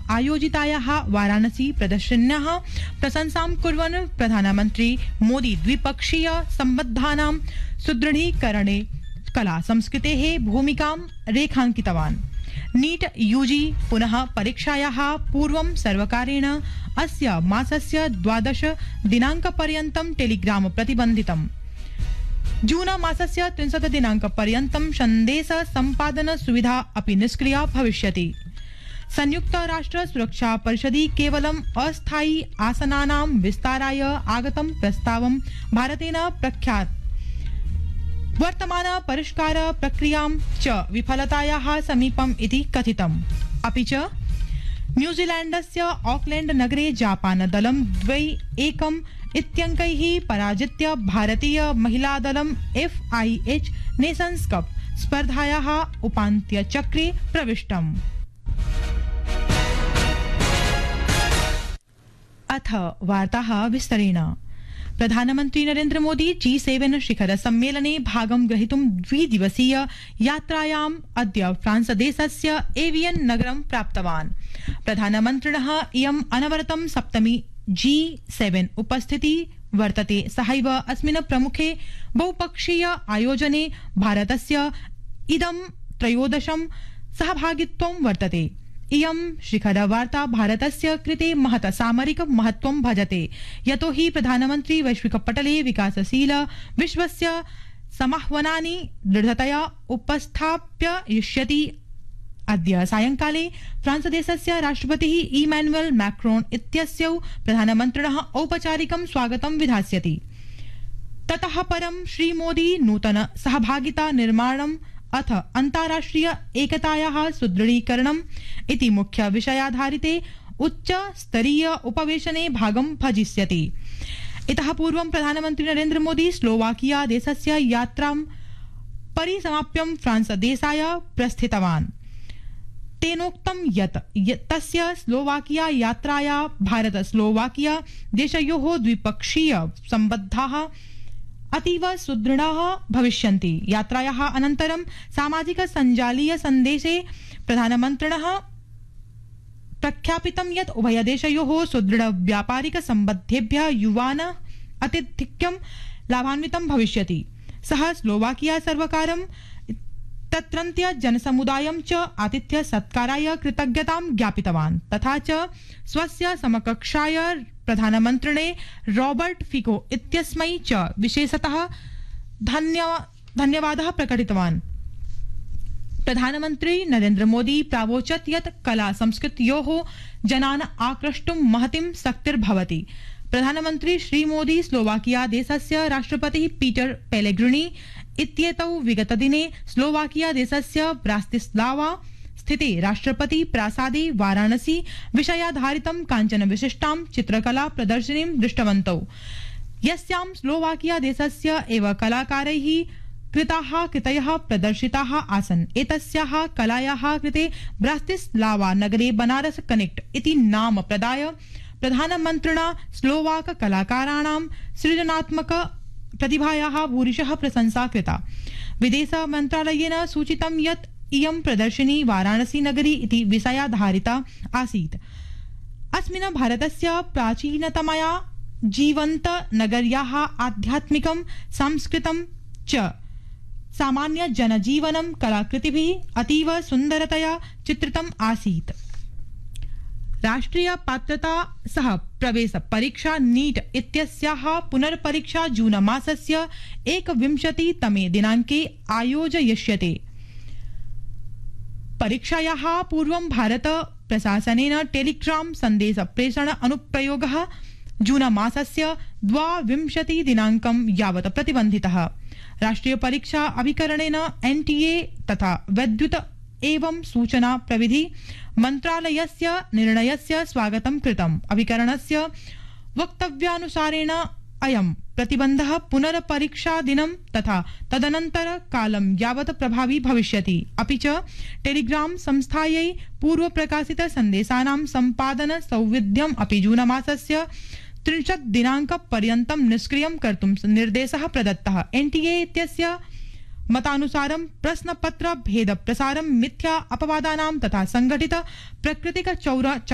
आयोजितायाः वाराणसी प्रदर्शन्याः प्रशंसां कुर्वन् प्रधानमन्त्री मोदी द्विपक्षीय सम्बन्धानां सुदृढीकरणे कला संस्कृतेः भूमिकां रेखांकितवान्। नीट यूजी पुनः परीक्षायाः पूर्वं सर्वकारेण अस्य मासस्य 12 दिनाङ्कपर्यन्तं टेलीग्राम प्रतिबन्धितम्। जून मासस्य 30 दिनाङ्कपर्यन्तं सन्देश सम्पादन सुविधा अपि निष्क्रिया भविष्यति। संयुक्त राष्ट्र सुरक्षा परिषदि केवलम् अस्थायी आसनानां विस्ताराय आगतं प्रस्तावं भारतेन प्रख्यात्। वर्तमान परिष्कार प्रक्रियां च विफलतायाः समीपम् इति कथितम्। अपि च न्यूजीलैण्डस्य ऑकलैण्ड नगरे जापान दलं 2-1 इत्यङ्कैः पराजित्य भारतीय महिला दलं FIH नेशन्स कप स्पर्धायाः उपान्त्यचक्रे प्रविष्टम्। अथ वार्ताः विस्तरेण। प्रधानमन्त्री नरेन्द्र मोदी G7 शिखर सम्मेलने भागं ग्रहीतुं द्विदिवसीय यात्रायाम् अद्य फ्रांस देशस्य एवियन नगरं प्राप्तवान्। प्रधानमन्त्रिणः इयम् अनवरतं सप्तमी G7 उपस्थिति वर्तते। सहैव अस्मिन् प्रमुखे बहुपक्षीय आयोजने भारतस्य इदं त्रयोदशं सहभागित्वं वर्तते। इयं शिखरवार्ता भारतस्य कृते महत् सामरिक महत्वं भजते, यतो हि प्रधानमन्त्री वैश्विकपटले विकासशील विश्वस्य समाह्वानानि दृढतया उपस्थापयिष्यति। अद्य सायंकाले फ्रांस देशस्य राष्ट्रपतिः इमैनुअल मैक्रोन इत्यस्यौ प्रधानमन्त्रिणः औपचारिकं स्वागतं विधास्यति। ततः परं श्रीमोदी नूतन सहभागिता निर्माणम् अथ अन्ताराष्ट्रिय एकतायाः सुदृढीकरणम् इति मुख्य विषयाधारिते उच्च स्तरीय उपवेशने भागं भजिष्यति। इतः पूर्वं प्रधानमन्त्री नरेन्द्र मोदी स्लोवाकिया देशस्य यात्रां परिसमाप्य फ्रांस देशाय प्रस्थितवान्। तेनोक्तं यत् तस्य स्लोवाकिया यात्राया भारत स्लोवाकिया देशयोः द्विपक्षीय सम्बन्धाः अतीव सुदृढाः भविष्यन्ति। यात्रायाः अनन्तरं सामाजिक सञ्जालीय सन्देशे प्रधानमन्त्रिणः प्रख्यापितं यत् उभयदेशयोः सुदृढ व्यापारिक सम्बद्धेभ्यः युवान् अत्यधिकं लाभान्वितं भविष्यति। सः स्लोवाकिया सर्वकारं तत्रत्य जनसमुदायं च आतिथ्य सत्काराय कृतज्ञतां ज्ञापितवान्। तथा च स्वस्य समकक्षाय प्रधानमन्त्रिणे रॉबर्ट फिको इत्यस्मै च विशेषतः धन्यवादः प्रकटितवान्। प्रधानमन्त्री नरेन्द्र मोदी प्रावोचत् यत् कला संस्कृत्योः जनान् आक्रष्टुं महतीं शक्तिर्भवति। प्रधानमन्त्री श्रीमोदी स्लोवाकिया देशस्य राष्ट्रपतिः पीटर पेलेग्रिनी इत्येतौ विगतदिने स्लोवाकिया देशस्य ब्रातिस्लावा स्थिते राष्ट्रपति प्रासादे वाराणसी विषयाधारितं काञ्चन विशिष्टां चित्रकला प्रदर्शनीं दृष्टवन्तौ, यस्यां स्लोवाकिया देशस्य एव कलाकारैः कृतयः प्रदर्शिताः आसन्। एतस्याः कलायाः कृते ब्रातिस्लावा नगरे बनारस कनेक्ट इति नाम प्रदाय प्रधानमन्त्रिणा स्लोवाक कलाकाराणां सृजनात्मक प्रतिभायाः भूरिशः प्रशंसा कृता। विदेश मन्त्रालयेन सूचितं यत् इयं प्रदर्शनी वाराणसी नगरी इति विषयाधारिता आसीत्। अस्मिन् भारतस्य प्राचीनतमया जीवन्त नगर्याः आध्यात्मिकं सांस्कृतिकं च सामान्य जनजीवनं कलाकृतिभिः अतीव सुन्दरतया चित्रितम् आसीत्। राष्ट्रिय पात्रता सह प्रवेश परीक्षा नीट इत्यस्याः पुनर्परीक्षा जून मासस्य 21 दिनाङ्के आयोजयिष्यते। परीक्षायाः पूर्वं भारत प्रशासनेन टेलीग्राम सन्देश प्रेषण अनुप्रयोगः जून मासस्य 22 दिनाङ्कं यावत् प्रतिबन्धितः। राष्ट्रिय परीक्षा अभिकरणेन NTA तथा वैद्युत एवं सूचना प्रविधि मन्त्रालयस्य निर्णयस्य स्वागतं कृतम्। अभिकरणस्य वक्तव्यानुसारेण अयं प्रतिबन्धः पुनर्परीक्षा दिनं तथा तदनन्तर कालं यावत् प्रभावी भविष्यति। अपि च टेलीग्राम संस्थायै पूर्व प्रकाशित सन्देशानां सम्पादन सौविध्यम् अपि जून मासस्य 30 दिनाङ्कपर्यन्तं निष्क्रियं कर्तुं निर्देशः प्रदत्तः। NTA इत्यस्य मतानुसारं प्रश्नपत्र भेद प्रसारं मिथ्या अपवादानां तथा संघटित प्राकृतिक